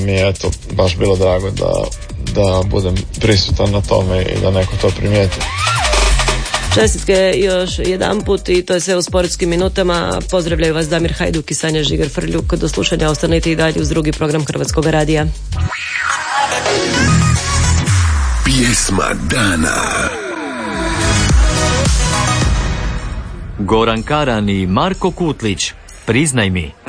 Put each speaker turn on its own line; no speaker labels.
Mi je baš bilo drago da budem prisutan na tome i da neko to primijeti.
Čestitke još jedan put i to je sve u sportskim minutama. Pozdravljaju vas Damir Hajduk i Sanja Žigar-Frljuk. Do slušanja ostanite i dalje uz drugi program Hrvatskog radija.
Pjesma dana.
Goran Karan i Marko Kutlić, Priznaj mi.